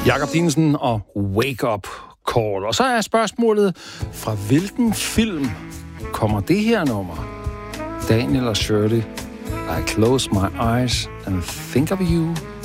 Jakob Dinesen og Wake Up Call. Og så er spørgsmålet, fra hvilken film kommer det her nummer? Daniel og Shirley, I close my eyes and think of you.